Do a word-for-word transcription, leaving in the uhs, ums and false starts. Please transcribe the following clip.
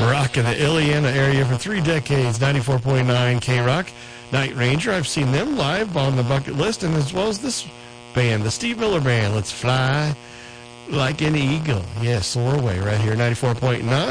Rocking the Illiana area for three decades, ninety-four point nine K-Rock. Night Ranger, I've seen them live on the bucket list, and as well as this band, the Steve Miller Band. Let's fly like an eagle. Yes, soar away right here, ninety-four point nine.